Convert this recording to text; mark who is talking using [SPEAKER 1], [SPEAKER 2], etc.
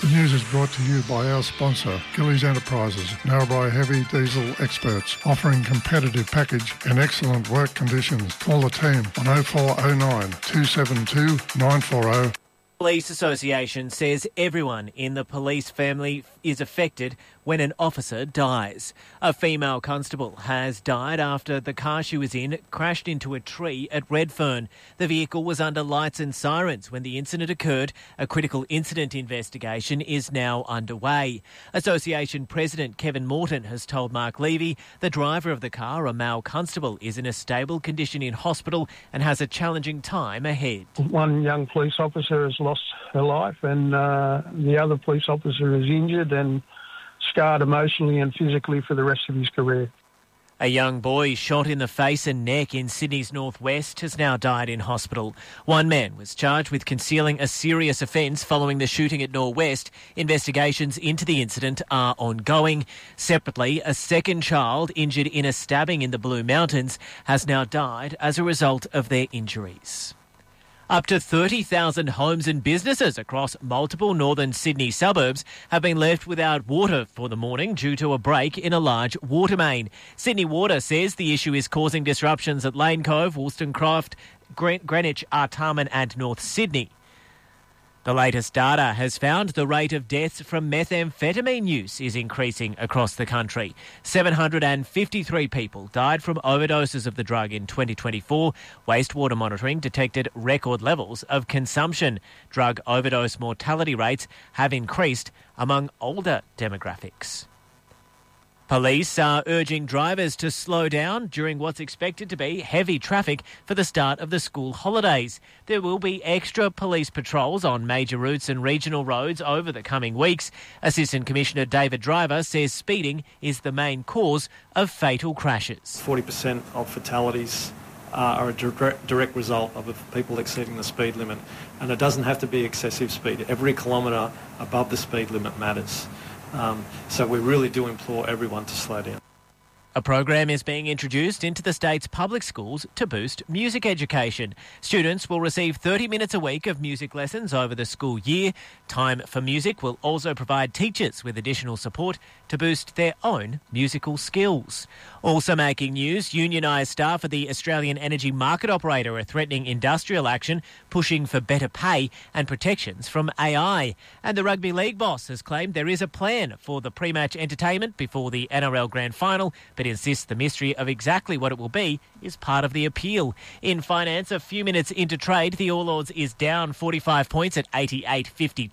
[SPEAKER 1] The news is brought to you by our sponsor, Gillies Enterprises, Narrabri Heavy Diesel Experts, offering competitive package and excellent work conditions. Call the team on 0409 272 940.
[SPEAKER 2] Police Association says everyone in the police family is affected when an officer dies. A female constable has died after the car she was in crashed into a tree at Redfern. The vehicle was under lights and sirens when the incident occurred. A critical incident investigation is now underway. Association President Kevin Morton has told Mark Levy the driver of the car, a male constable, is in a stable condition in hospital and has a challenging time ahead.
[SPEAKER 3] One young police officer has lost her life and the other police officer is injured and scarred emotionally and physically for the rest of his career.
[SPEAKER 2] A young boy shot in the face and neck in Sydney's northwest has now died in hospital. One man was charged with concealing a serious offence following the shooting at Norwest. Investigations into the incident are ongoing. Separately, a second child injured in a stabbing in the Blue Mountains has now died as a result of their injuries. Up to 30,000 homes and businesses across multiple northern Sydney suburbs have been left without water for the morning due to a break in a large water main. Sydney Water says the issue is causing disruptions at Lane Cove, Wollstonecroft, Greenwich, Artarmon and North Sydney. The latest data has found the rate of deaths from methamphetamine use is increasing across the country. 753 people died from overdoses of the drug in 2024. Wastewater monitoring detected record levels of consumption. Drug overdose mortality rates have increased among older demographics. Police are urging drivers to slow down during what's expected to be heavy traffic for the start of the school holidays. There will be extra police patrols on major routes and regional roads over the coming weeks. Assistant Commissioner David Driver says speeding is the main cause of fatal crashes.
[SPEAKER 4] 40% of fatalities are a direct result of people exceeding the speed limit. And it doesn't have to be excessive speed. Every kilometre above the speed limit matters. So we really do implore everyone to slow down.
[SPEAKER 2] A program is being introduced into the state's public schools to boost music education. Students will receive 30 minutes a week of music lessons over the school year. Time for Music will also provide teachers with additional support to boost their own musical skills. Also making news, unionised staff at the Australian Energy Market Operator are threatening industrial action, pushing for better pay and protections from AI. And the Rugby League boss has claimed there is a plan for the pre-match entertainment before the NRL Grand Final, but insists the mystery of exactly what it will be is part of the appeal. In finance, a few minutes into trade, the All Ords is down 45 points at 88.52.